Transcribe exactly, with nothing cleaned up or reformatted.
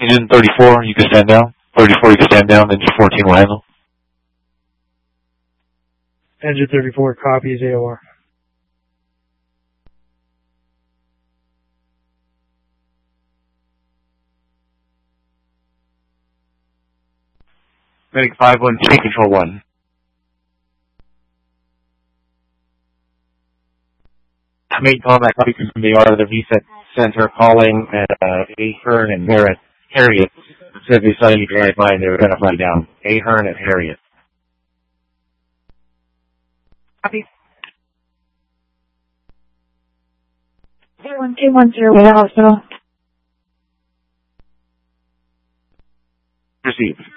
Engine thirty-four, you can stand down. thirty-four, you can stand down. Engine fourteen will handle. Engine thirty-four copies A O R. Medic five one, take control one. Main combat copy from the R of the V SET Center calling at uh, Ahern and Harriet. Harriet said they saw you drive by and they were going to fly down. Ahern and Harriet. Copy. zero one two one zero way to hospital. Received.